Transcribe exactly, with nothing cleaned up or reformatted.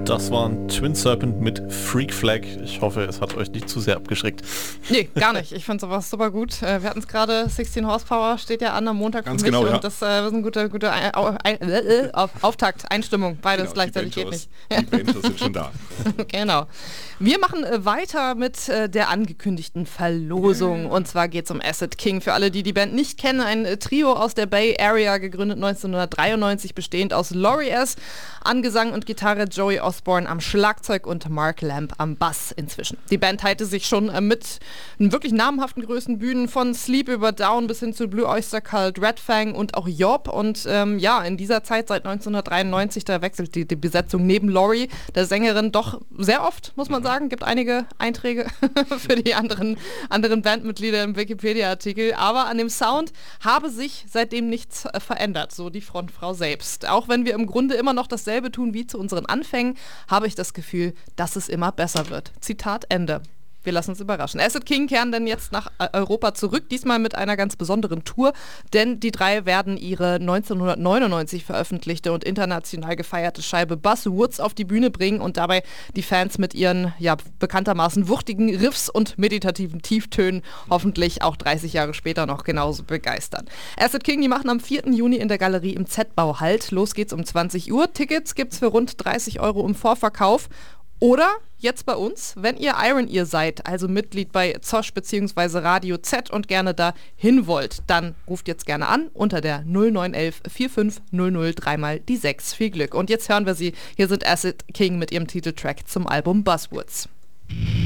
Das waren Twin Serpent mit Freak Flag. Ich hoffe, es hat euch nicht zu sehr abgeschreckt. Nee, gar nicht. Ich finde sowas super gut. Wir hatten es gerade, sechzehn Horsepower steht ja an am Montag Ganz für mich. genau, ja. Und das äh, ist eine gute, gute ein, ein, äh, auf, Auftakt, Einstimmung. Beides Genau, gleichzeitig die geht nicht. Die Benchers sind schon da. Genau. Wir machen äh, weiter mit äh, der angekündigten Verlosung. Und zwar geht es um Acid King. Für alle, die die Band nicht kennen, ein äh, Trio aus der Bay Area, gegründet neunzehnhundertdreiundneunzig, bestehend aus Laurie S. an Gesang und Gitarre, Joey Osborne am Schlagzeug und Mark Lamb am Bass inzwischen. Die Band teilte sich schon äh, mit wirklich namhaften größten Bühnen von Sleep über Down bis hin zu Blue Oyster Cult, Red Fang und auch Job. Und ähm, ja, in dieser Zeit, seit neunzehnhundertdreiundneunzig, da wechselt die, die Besetzung neben Laurie, der Sängerin, doch sehr oft, muss man sagen. Gibt einige Einträge für die anderen, anderen Bandmitglieder im Wikipedia-Artikel. Aber an dem Sound habe sich seitdem nichts äh, verändert, so die Frontfrau selbst. Auch wenn wir im Grunde immer noch dasselbe tun wie zu unseren Anfängen, habe ich das Gefühl, dass es immer besser wird. Zitat Ende. Wir lassen uns überraschen. Acid King kehren dann jetzt nach Europa zurück, diesmal mit einer ganz besonderen Tour, denn die drei werden ihre neunzehnhundertneunundneunzig veröffentlichte und international gefeierte Scheibe Buzzwoods auf die Bühne bringen und dabei die Fans mit ihren, ja, bekanntermaßen wuchtigen Riffs und meditativen Tieftönen hoffentlich auch dreißig Jahre später noch genauso begeistern. Acid King, die machen am vierten Juni in der Galerie im Z-Bau Halt. Los geht's um zwanzig Uhr. Tickets gibt's für rund dreißig Euro im Vorverkauf. Oder jetzt bei uns, wenn ihr Iron Ear seid, also Mitglied bei Zosch bzw. Radio Z und gerne da hin wollt, dann ruft jetzt gerne an unter der null neun eins eins vier fünf null null dreimal die sechs. Viel Glück. Und jetzt hören wir sie. Hier sind Acid King mit ihrem Titeltrack zum Album Buzzwoods.